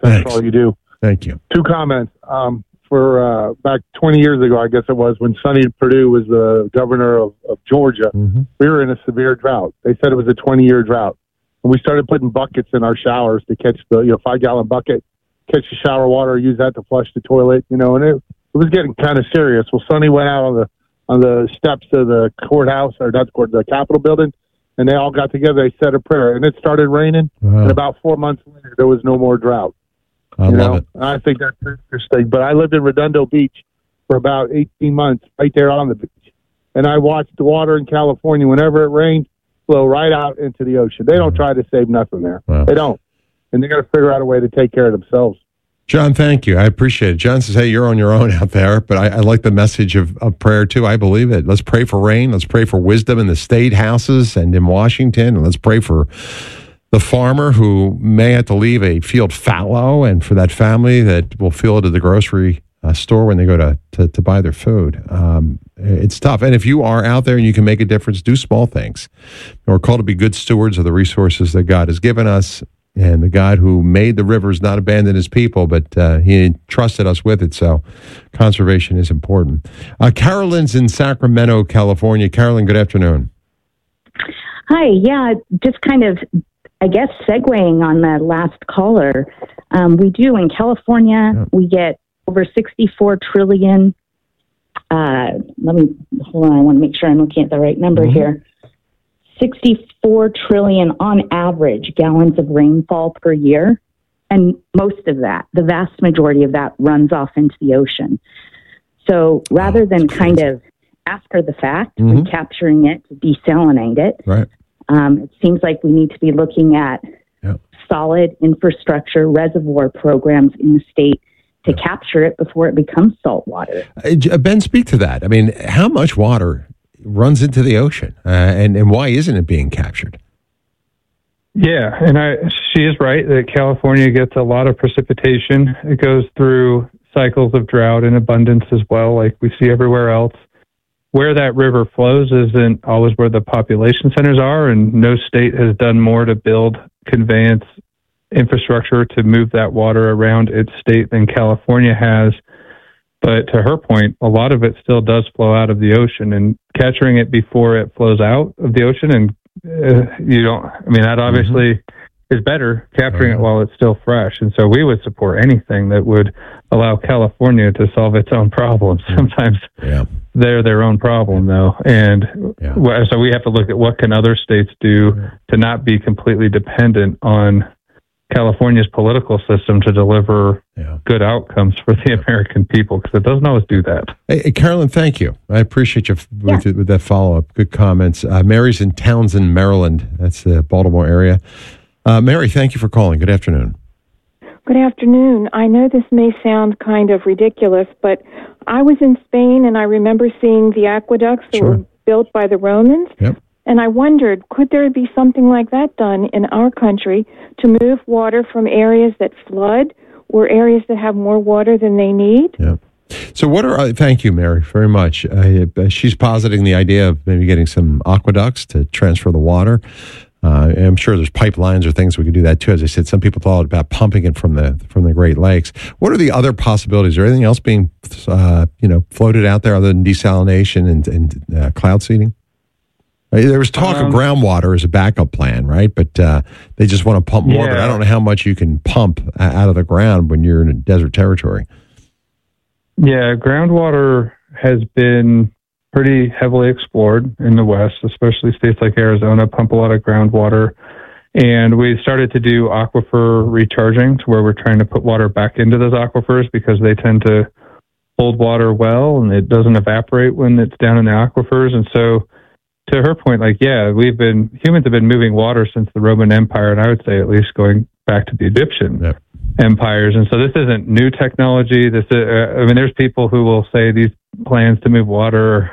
Thanks for all you do. Thank you. 2 comments. For back 20 years ago, I guess it was, when Sonny Perdue was the governor of Georgia, we were in a severe drought. They said it was a 20-year drought. And we started putting buckets in our showers to catch the 5-gallon bucket, catch the shower water, use that to flush the toilet, and it was getting kind of serious. Well, Sonny went out on the steps of the courthouse, or not the court, the Capitol building, and they all got together. They said a prayer, and it started raining. Wow. And about 4 months later, there was no more drought. I love it. I think that's interesting. But I lived in Redondo Beach for about 18 months, right there on the beach. And I watched the water in California, whenever it rained, flow right out into the ocean. They don't try to save nothing there. Wow. They don't. And they got to figure out a way to take care of themselves. John, thank you. I appreciate it. John says, hey, you're on your own out there, but I like the message of prayer, too. I believe it. Let's pray for rain. Let's pray for wisdom in the state houses and in Washington. And let's pray for the farmer who may have to leave a field fallow, and for that family that will fill it at the grocery store when they go to buy their food. It's tough. And if you are out there and you can make a difference, do small things. We're called to be good stewards of the resources that God has given us. And the God who made the rivers not abandon his people, but he entrusted us with it. So conservation is important. Carolyn's in Sacramento, California. Carolyn, good afternoon. Hi. Yeah, just kind of, I guess, segueing on the last caller. We do in California, we get over 64 trillion. Let me, hold on, I want to make sure I'm looking at the right number here. 64 trillion on average gallons of rainfall per year. And most of that, the vast majority of that, runs off into the ocean. So rather than kind of after the fact, recapturing it to desalinate it, it seems like we need to be looking at solid infrastructure reservoir programs in the state to capture it before it becomes salt water. Ben, speak to that. I mean, how much water runs into the ocean, and why isn't it being captured? Yeah, and she is right that California gets a lot of precipitation. It goes through cycles of drought and abundance as well, like we see everywhere else. Where that river flows isn't always where the population centers are, and no state has done more to build conveyance infrastructure to move that water around its state than California has. But to her point, a lot of it still does flow out of the ocean, and capturing it before it flows out of the ocean, and that obviously is better, capturing it while it's still fresh. And so we would support anything that would allow California to solve its own problems. Sometimes they're their own problem, though. And so we have to look at what can other states do to not be completely dependent on California's political system to deliver good outcomes for the American people, because it doesn't always do that. Hey, Carolyn, thank you. I appreciate you with that follow-up. Good comments. Mary's in Townsend, Maryland. That's the Baltimore area. Mary, thank you for calling. Good afternoon. Good afternoon. I know this may sound kind of ridiculous, but I was in Spain and I remember seeing the aqueducts that were built by the Romans. And I wondered, could there be something like that done in our country to move water from areas that flood or areas that have more water than they need? So thank you, Mary, very much. She's positing the idea of maybe getting some aqueducts to transfer the water. I'm sure there's pipelines or things we could do that too. As I said, some people thought about pumping it from the Great Lakes. What are the other possibilities? Is there anything else being floated out there other than desalination and cloud seeding? There was talk of groundwater as a backup plan, right? But they just want to pump more. But I don't know how much you can pump out of the ground when you're in a desert territory. Yeah, groundwater has been pretty heavily explored in the West, especially states like Arizona pump a lot of groundwater. And we started to do aquifer recharging, to where we're trying to put water back into those aquifers because they tend to hold water well and it doesn't evaporate when it's down in the aquifers. And so, to her point, humans have been moving water since the Roman Empire, and I would say at least going back to the Egyptian empires. And so this isn't new technology. There's people who will say these plans to move water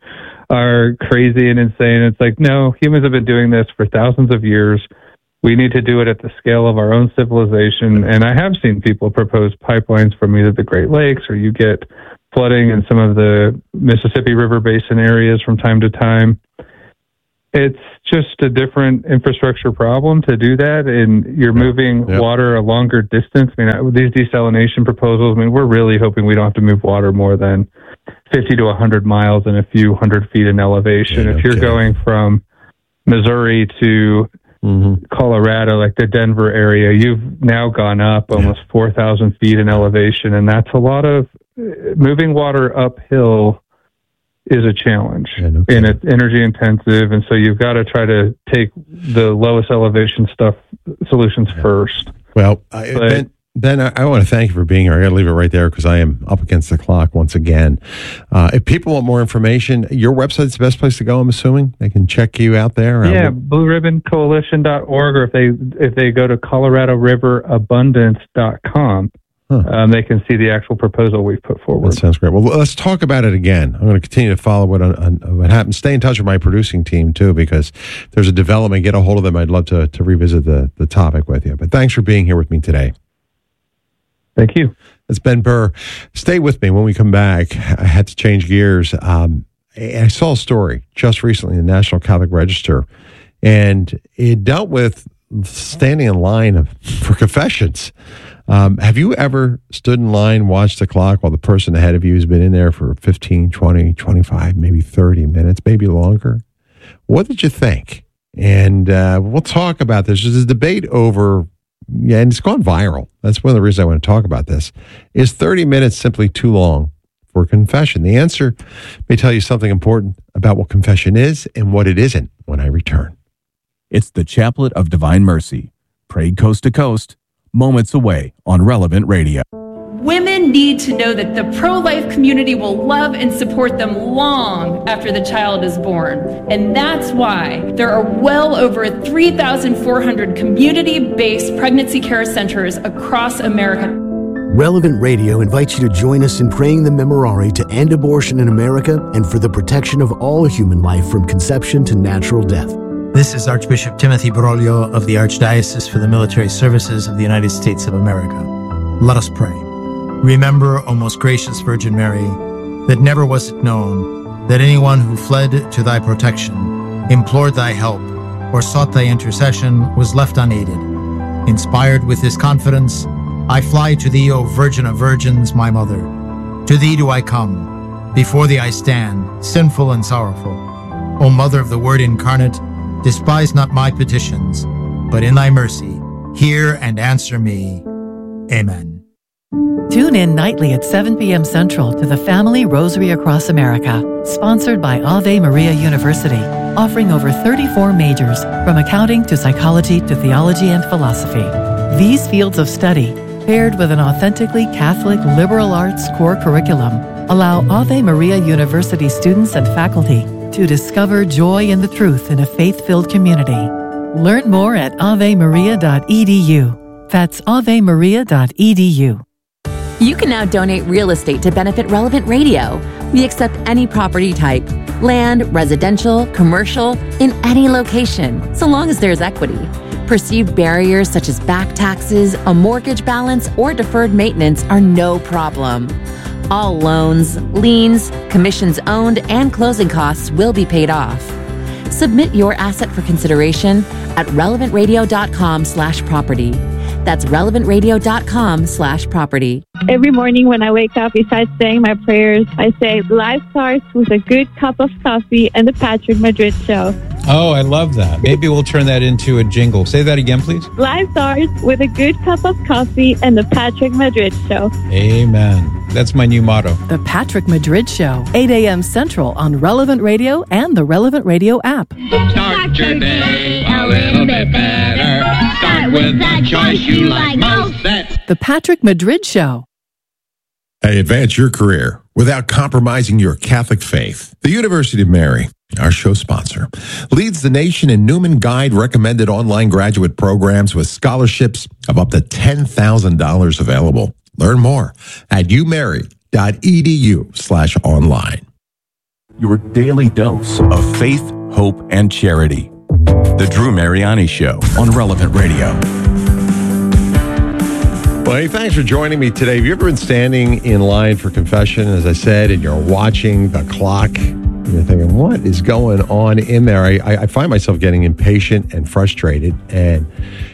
are crazy and insane. It's like, no, humans have been doing this for thousands of years. We need to do it at the scale of our own civilization. And I have seen people propose pipelines from either the Great Lakes, or you get flooding in some of the Mississippi River Basin areas from time to time. It's just a different infrastructure problem to do that, and you're moving water a longer distance. I mean, with these desalination proposals, I mean, we're really hoping we don't have to move water more than 50 to 100 miles and a few hundred feet in elevation. If you're going from Missouri to Colorado, like the Denver area, you've now gone up almost 4,000 feet in elevation, and that's a lot of moving water uphill is a challenge, and it's energy intensive, and so you've got to try to take the lowest elevation solutions first. Well, Ben, I want to thank you for being here. I got to leave it right there because I am up against the clock once again. If people want more information, your website's the best place to go, I'm assuming. They can check you out there. Yeah, blueribboncoalition.org, or if they go to coloradoriverabundance.com, they can see the actual proposal we've put forward. That sounds great. Well, let's talk about it again. I'm going to continue to follow what happens. Stay in touch with my producing team, too, because if there's a development, get a hold of them. I'd love to revisit the topic with you. But thanks for being here with me today. Thank you. It's Ben Burr. Stay with me when we come back. I had to change gears. I saw a story just recently in the National Catholic Register, and it dealt with standing in line for confessions. Have you ever stood in line, watched the clock while the person ahead of you has been in there for 15, 20, 25, maybe 30 minutes, maybe longer? What did you think? And we'll talk about this. There's a debate over, and it's gone viral. That's one of the reasons I want to talk about this. Is 30 minutes simply too long for confession? The answer may tell you something important about what confession is and what it isn't when I return. It's the Chaplet of Divine Mercy, prayed coast to coast, moments away on Relevant Radio. Women need to know that the pro-life community will love and support them long after the child is born. And that's why there are well over 3,400 community-based pregnancy care centers across America. Relevant Radio invites you to join us in praying the Memorare to end abortion in America and for the protection of all human life from conception to natural death. This is Archbishop Timothy Broglio of the Archdiocese for the Military Services of the United States of America. Let us pray. Remember, O most gracious Virgin Mary, that never was it known that anyone who fled to thy protection, implored thy help, or sought thy intercession was left unaided. Inspired with this confidence, I fly to thee, O Virgin of Virgins, my Mother. To thee do I come. Before thee I stand, sinful and sorrowful. O Mother of the Word incarnate, despise not my petitions, but in thy mercy, hear and answer me. Amen. Tune in nightly at 7 p.m. Central to the Family Rosary Across America, sponsored by Ave Maria University, offering over 34 majors, from accounting to psychology to theology and philosophy. These fields of study, paired with an authentically Catholic liberal arts core curriculum, allow Ave Maria University students and faculty to discover joy in the truth in a faith-filled community. Learn more at avemaria.edu. That's avemaria.edu. You can now donate real estate to benefit Relevant Radio. We accept any property type, land, residential, commercial, in any location, so long as there's equity. Perceived barriers such as back taxes, a mortgage balance, or deferred maintenance are no problem. All loans, liens, commissions owned, and closing costs will be paid off. Submit your asset for consideration at relevantradio.com/property. That's relevantradio.com/property. Every morning when I wake up, besides saying my prayers, I say, life starts with a good cup of coffee and the Patrick Madrid Show. Oh, I love that. Maybe we'll turn that into a jingle. Say that again, please. Life starts with a good cup of coffee and the Patrick Madrid Show. Amen. That's my new motto. The Patrick Madrid Show, 8 a.m. Central on Relevant Radio and the Relevant Radio app. Start your day a little bit better. Start with that choice you like most. The Patrick Madrid Show. Hey, advance your career without compromising your Catholic faith. The University of Mary, our show sponsor, leads the nation in Newman Guide recommended online graduate programs with scholarships of up to $10,000 available. Learn more at umary.edu/online. Your daily dose of faith, hope, and charity. The Drew Mariani Show on Relevant Radio. Well, hey, thanks for joining me today. Have you ever been standing in line for confession, as I said, and you're watching the clock? You're thinking, what is going on in there? I find myself getting impatient and frustrated, and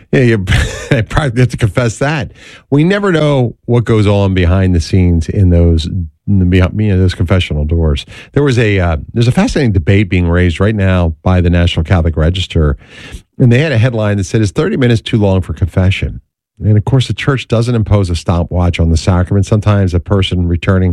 I probably have to confess that. We never know what goes on behind the scenes in those confessional doors. There's a fascinating debate being raised right now by the National Catholic Register, and they had a headline that said, "Is 30 minutes too long for confession?" And of course, the church doesn't impose a stopwatch on the sacrament. Sometimes a person returning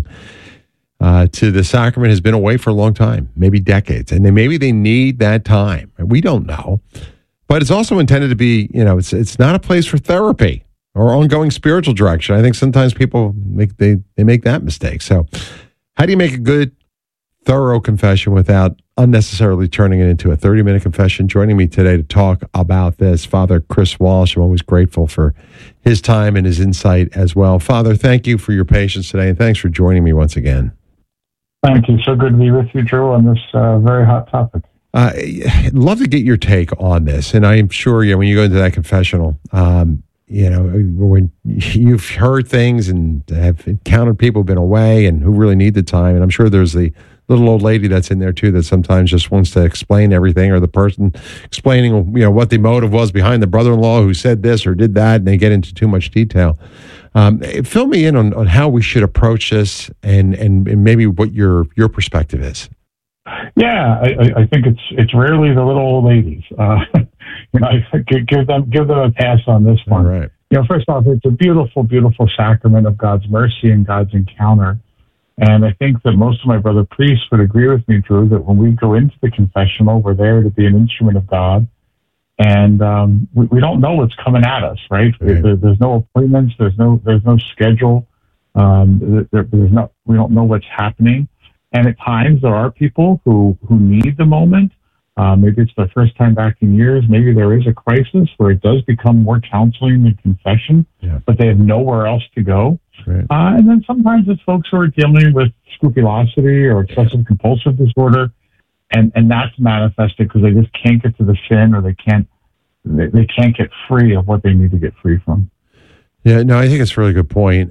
to the sacrament has been away for a long time, maybe decades, and maybe they need that time. We don't know, but it's also intended to be, it's not a place for therapy or ongoing spiritual direction. I think sometimes people make that mistake. So, how do you make a good, thorough confession without unnecessarily turning it into a 30-minute confession? Joining me today to talk about this, Father Chris Walsh. I'm always grateful for his time and his insight as well. Father, thank you for your patience today, and thanks for joining me once again. Thank you. So good to be with you, Drew, on this very hot topic. I'd love to get your take on this, and I'm sure when you go into that confessional, when you've heard things and have encountered people who've been away and who really need the time, and I'm sure there's the little old lady that's in there too that sometimes just wants to explain everything, or the person explaining what the motive was behind the brother-in-law who said this or did that, and they get into too much detail. Fill me in on how we should approach this and maybe what your perspective is. Yeah, I think it's rarely the little old ladies. I give them a pass on this one. All right. First off, it's a beautiful, beautiful sacrament of God's mercy and God's encounter. And I think that most of my brother priests would agree with me, Drew, that when we go into the confessional, we're there to be an instrument of God. And we don't know what's coming at us, right? There's no appointments. There's no schedule. We don't know what's happening. And at times there are people who need the moment. Maybe it's their first time back in years. Maybe there is a crisis where it does become more counseling than confession, but they have nowhere else to go. Right. And then sometimes it's folks who are dealing with scrupulosity or excessive compulsive disorder, and that's manifested because they just can't get to the sin, or they can't get free of what they need to get free from. Yeah, no, I think it's a really good point.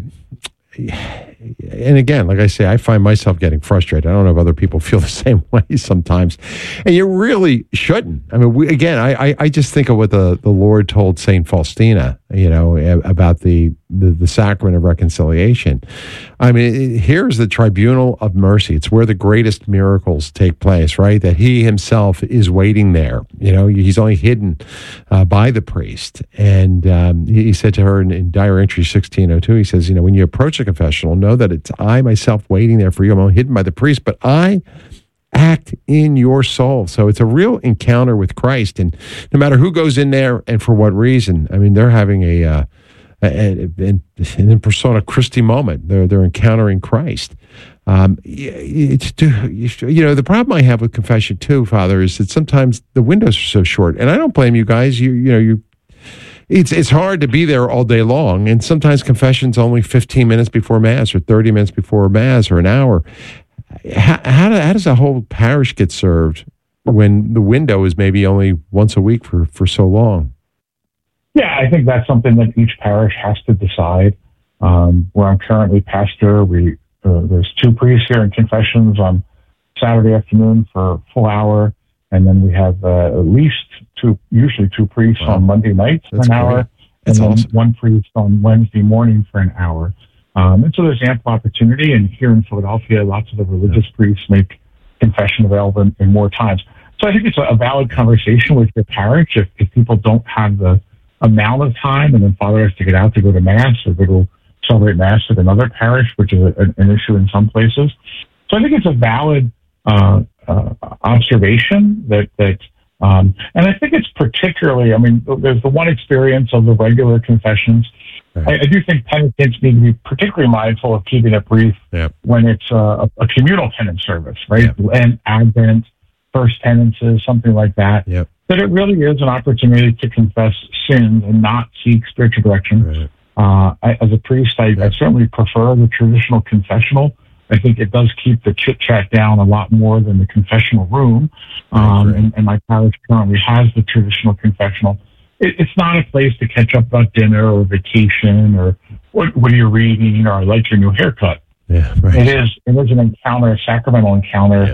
And again, like I say, I find myself getting frustrated. I don't know if other people feel the same way sometimes. And you really shouldn't. I mean, I just think of what the Lord told St. Faustina, about the sacrament of reconciliation. I mean, here's the tribunal of mercy. It's where the greatest miracles take place, right? That he himself is waiting there. He's only hidden by the priest. And he said to her in Diary Entry 1602, he says, when you approach a confessional, know that it's I myself waiting there for you. I'm only hidden by the priest, but I act in your soul. So it's a real encounter with Christ. And no matter who goes in there and for what reason, I mean, they're having an in persona Christi moment. They're encountering Christ. The problem I have with confession too, Father, is that sometimes the windows are so short. And I don't blame you guys. It's hard to be there all day long, and sometimes confession's only 15 minutes before Mass or 30 minutes before Mass or an hour. How does a whole parish get served when the window is maybe only once a week for so long? Yeah, I think that's something that each parish has to decide. Where I'm currently pastor, there's 2 priests here in confessions on Saturday afternoon for a full hour, and then we have at least usually two priests on Monday nights for an hour, and then one priest on Wednesday morning for an hour. And so there's ample opportunity. And here in Philadelphia, lots of the religious priests make confession available in more times. So I think it's a valid conversation with your parish. If people don't have the amount of time, and then Father has to get out to go to Mass or go celebrate Mass at another parish, which is an issue in some places. So I think it's a valid observation that and I think it's particularly, there's the one experience of the regular confessions. Right. I do think penitents need to be particularly mindful of keeping it brief when it's a communal penance service, right? And Advent, first penances, something like that. That it really is an opportunity to confess sins and not seek spiritual direction. Right. As a priest, I certainly prefer the traditional confessional. I think it does keep the chit-chat down a lot more than the confessional room. And my parish currently has the traditional confessional. It's not a place to catch up about dinner or vacation or what are you reading or I like your new haircut. Yeah, right. It is an encounter, a sacramental encounter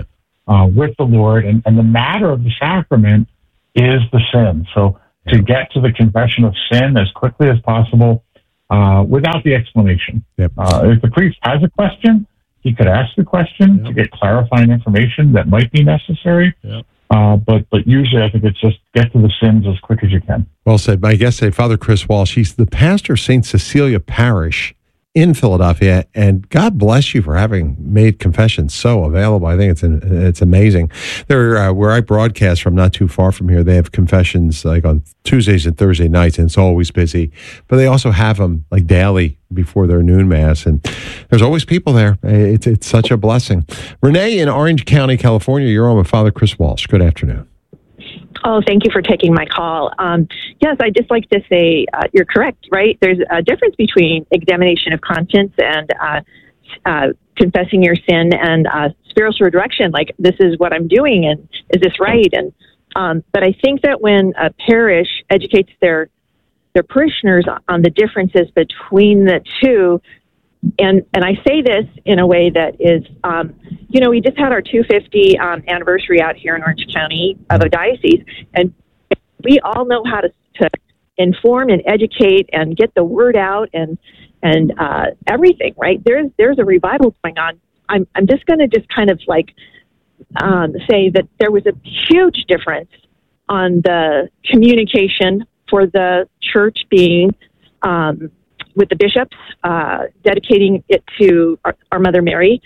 with the Lord. And the matter of the sacrament is the sin. So to get to the confession of sin as quickly as possible without the explanation. If the priest has a question, he could ask the question to get clarifying information that might be necessary. But usually I think it's just get to the sins as quick as you can. Well said. My guest today, Father Chris Walsh. He's the pastor of St. Cecilia Parish in Philadelphia, and God bless you for having made confession so available. I think it's amazing. There, where I broadcast from, not too far from here, they have confessions like on Tuesdays and Thursday nights, and it's always busy. But they also have them like daily before their noon mass, and there's always people there. It's such a blessing. Renee in Orange County, California, you're on with Father Chris Walsh. Good afternoon. Oh, thank you for taking my call. Yes, I'd just like to say you're correct, right? There's a difference between examination of conscience and confessing your sin and spiritual direction, like this is what I'm doing and is this right? And but I think that when a parish educates their parishioners on the differences between the two, and I say this in a way that is, we just had our 250 anniversary out here in Orange County of a diocese, and we all know how to inform and educate and get the word out and everything, right? There's a revival going on. I'm just going to kind of like say that there was a huge difference on the communication for the church being with the bishops, dedicating it to our Mother Mary.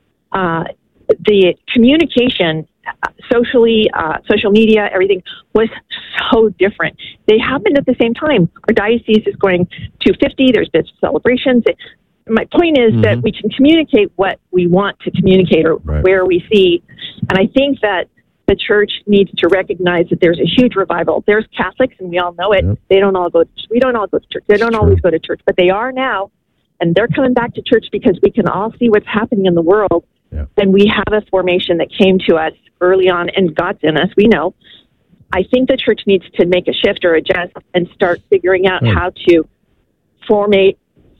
The communication, socially, social media, everything was so different. They happened at the same time. Our diocese is going to 50. There's bishop celebrations. My point is that we can communicate what we want to communicate or where we see. And I think that the church needs to recognize that there's a huge revival. There's Catholics, and we all know it. They don't all go. We don't all go to church. They don't always go to church, but they are now, and they're coming back to church because we can all see what's happening in the world. And we have a formation that came to us early on, and God's in us. We know. I think the church needs to make a shift or adjust and start figuring out how to format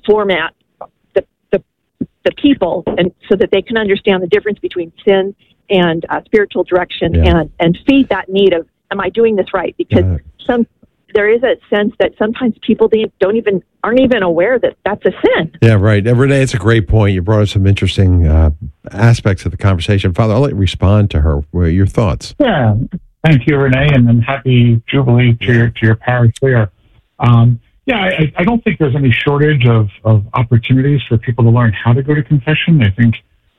the people, and so that they can understand the difference between sin and spiritual direction, and feed that need of, am I doing this right? Because there is a sense that sometimes people aren't even aware that that's a sin. Yeah, right. And Renee, it's a great point. You brought up some interesting aspects of the conversation. Father, I'll let you respond to her. What are your thoughts? Yeah, thank you, Renee, and happy Jubilee to your parish there. I don't think there's any shortage of opportunities for people to learn how to go to confession. I think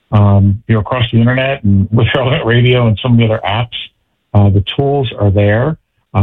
across the internet and with Relevant Radio and some of the other apps, the tools are there.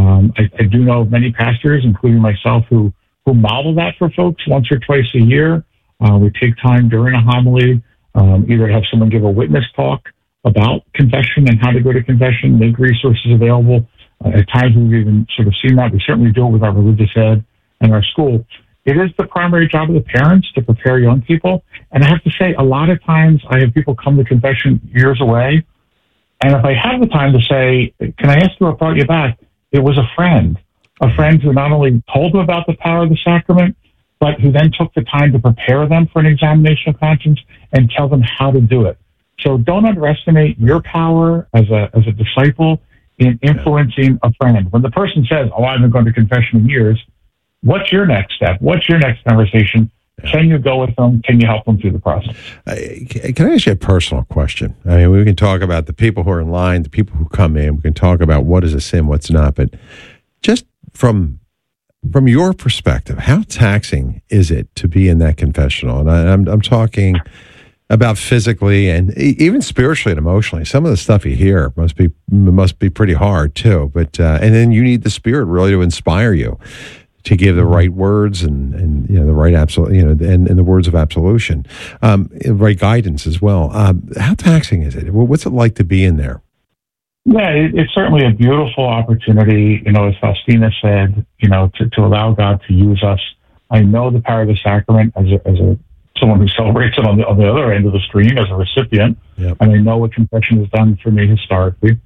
I do know many pastors, including myself, who model that for folks once or twice a year. We take time during a homily, either have someone give a witness talk about confession and how to go to confession, make resources available. At times we've even sort of seen that. We certainly do it with our religious ed and our school. It is the primary job of the parents to prepare young people. And I have to say, a lot of times I have people come to confession years away. And if I have the time to say, can I ask you what brought you back? It was a friend who not only told them about the power of the sacrament, but who then took the time to prepare them for an examination of conscience and tell them how to do it. So don't underestimate your power as a disciple in influencing a friend. When the person says, oh, I haven't gone to confession in years, what's your next step? What's your next conversation? Can you go with them? Can you help them through the process? Can I ask you a personal question? I mean, we can talk about the people who are in line, the people who come in. We can talk about what is a sin, what's not. But just from your perspective, how taxing is it to be in that confessional? And I'm talking about physically and even spiritually and emotionally. Some of the stuff you hear must be pretty hard too. But and then you need the Spirit really to inspire you to give the right words and the right and the words of absolution, right guidance as well. How taxing is it? What's it like to be in there? Yeah, it's certainly a beautiful opportunity, as Faustina said, to allow God to use us. I know the power of the sacrament as someone who celebrates it on the other end of the screen as a recipient, and I know what confession has done for me historically.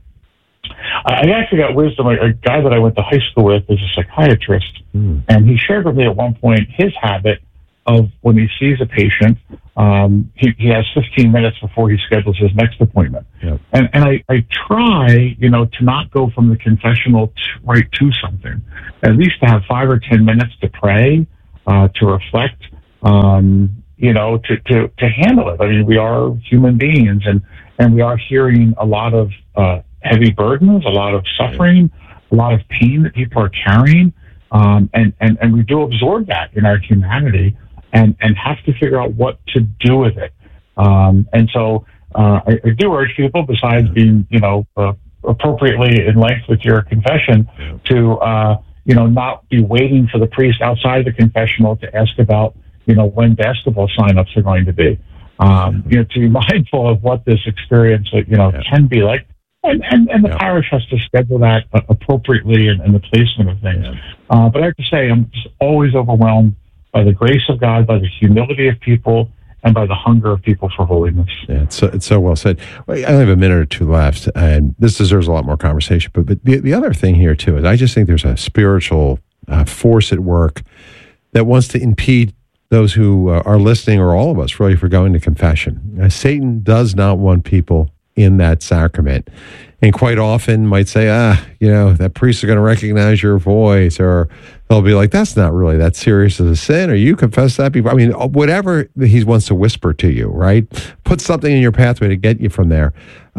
I actually got wisdom. A guy that I went to high school with is a psychiatrist, and he shared with me at one point his habit of when he sees a patient, he has 15 minutes before he schedules his next appointment. Yep. And I try, to not go from the confessional right to something, at least to have 5 or 10 minutes to pray, to reflect, to handle it. I mean, we are human beings, and we are hearing a lot of heavy burdens, a lot of suffering, a lot of pain that people are carrying, and we do absorb that in our humanity, and have to figure out what to do with it. And so I do urge people, besides being, appropriately in length with your confession, to not be waiting for the priest outside the confessional to ask about when basketball signups are going to be. To be mindful of what this experience can be like. And the parish has to schedule that appropriately and the placement of things. But I have to say, I'm just always overwhelmed by the grace of God, by the humility of people, and by the hunger of people for holiness. Yeah, it's so well said. I only have a minute or two left, and this deserves a lot more conversation. But the other thing here, too, is I just think there's a spiritual force at work that wants to impede those who are listening, or all of us, really, for going to confession. Satan does not want people in that sacrament, and quite often might say, that priest is going to recognize your voice, or they'll be like, that's not really that serious as a sin, or you confess that before. I mean, whatever he wants to whisper to you, right? Put something in your pathway to get you from there.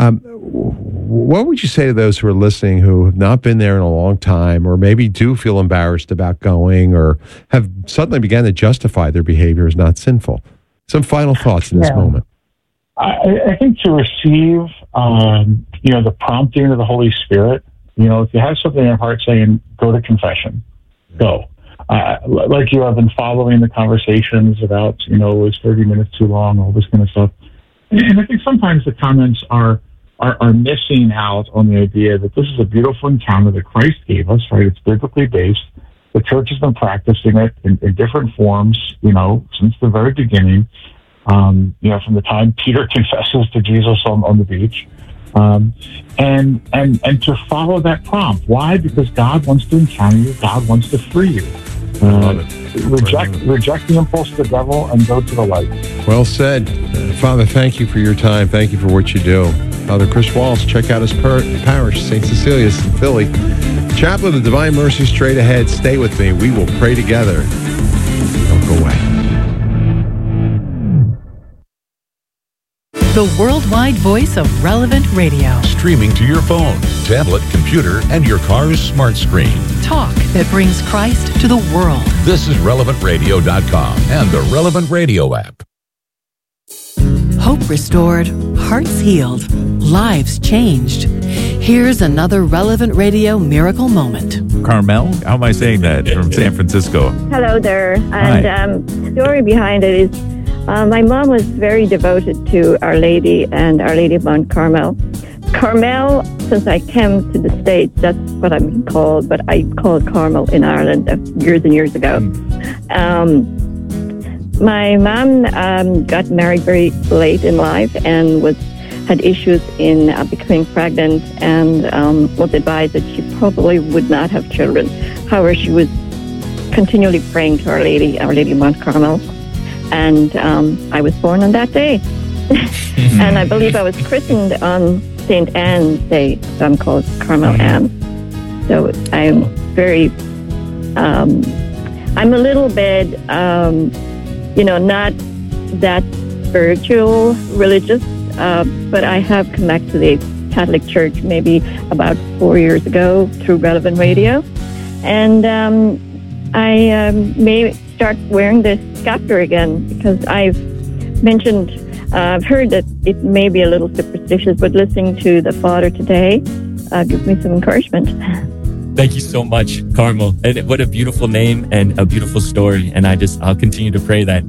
What would you say to those who are listening who have not been there in a long time, or maybe do feel embarrassed about going, or have suddenly began to justify their behavior as not sinful? Some final thoughts in this moment. I think to receive, the prompting of the Holy Spirit, if you have something in your heart saying, go to confession, go. Like you have been following the conversations about, is 30 minutes too long, all this kind of stuff. And I think sometimes the comments are missing out on the idea that this is a beautiful encounter that Christ gave us, right? It's biblically based. The church has been practicing it in different forms, since the very beginning. From the time Peter confesses to Jesus on the beach, and to follow that prompt. Why? Because God wants to encounter you. God wants to free you. Reject the impulse of the devil and go to the light. Well said. Father, thank you for your time. Thank you for what you do. Father Chris Walsh, check out his parish, St. Cecilia's in Philly. Chaplain of Divine Mercy, straight ahead. Stay with me. We will pray together. Don't go away. The worldwide voice of Relevant Radio. Streaming to your phone, tablet, computer, and your car's smart screen. Talk that brings Christ to the world. This is RelevantRadio.com and the Relevant Radio app. Hope restored, hearts healed, lives changed. Here's another Relevant Radio miracle moment. Carmel, how am I saying that, from San Francisco? Hello there. And the story behind it is my mom was very devoted to Our Lady and Our Lady of Mount Carmel. Carmel, since I came to the States, that's what I've been called, but I called Carmel in Ireland years and years ago. My mom got married very late in life and had issues in becoming pregnant, and was advised that she probably would not have children. However, she was continually praying to Our Lady of Mount Carmel. And I was born on that day. And I believe I was christened on St. Anne's Day, so I'm called Carmel Anne. So I'm very, I'm a little bit, not that spiritual, religious, but I have come back to the Catholic Church maybe about 4 years ago through Relevant Radio. And I may start wearing this scepter again, because I've heard that it may be a little superstitious, but listening to the Father today gives me some encouragement. Thank you so much, Carmel. And what a beautiful name and a beautiful story. And I'll continue to pray that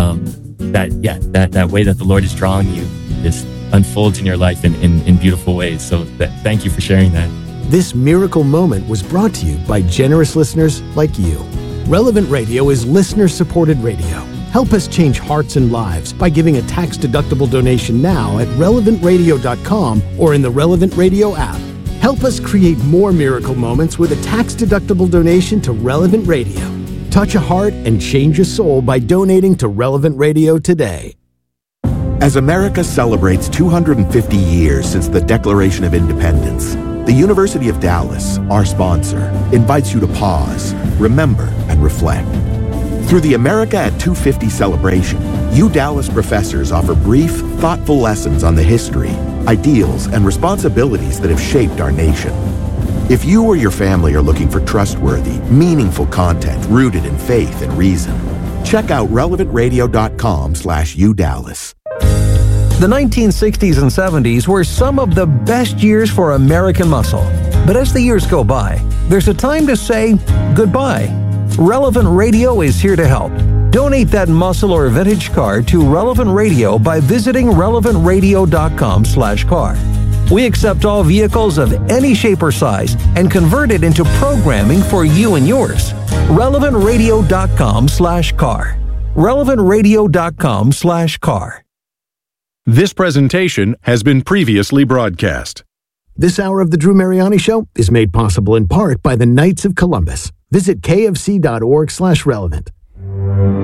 that way that the Lord is drawing you just unfolds in your life in beautiful ways. So thank you for sharing that. This miracle moment was brought to you by generous listeners like you. Relevant Radio is listener-supported radio. Help us change hearts and lives by giving a tax-deductible donation now at relevantradio.com or in the Relevant Radio app. Help us create more miracle moments with a tax-deductible donation to Relevant Radio. Touch a heart and change a soul by donating to Relevant Radio today. As America celebrates 250 years since the Declaration of Independence, the University of Dallas, our sponsor, invites you to pause, remember, and reflect. Through the America at 250 celebration, Dallas professors offer brief, thoughtful lessons on the history, ideals, and responsibilities that have shaped our nation. If you or your family are looking for trustworthy, meaningful content rooted in faith and reason, check out relevantradio.com/UDallas. The 1960s and 70s were some of the best years for American muscle. But as the years go by, there's a time to say goodbye. Relevant Radio is here to help. Donate that muscle or vintage car to Relevant Radio by visiting relevantradio.com/car. We accept all vehicles of any shape or size and convert it into programming for you and yours. relevantradio.com/car. relevantradio.com/car. This presentation has been previously broadcast. This hour of the Drew Mariani Show is made possible in part by the Knights of Columbus. Visit kfc.org/relevant.